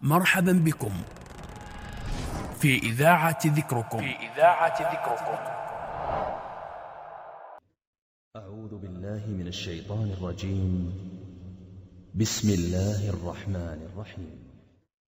مرحبا بكم في إذاعة ذكركم. أعوذ بالله من الشيطان الرجيم. بسم الله الرحمن الرحيم.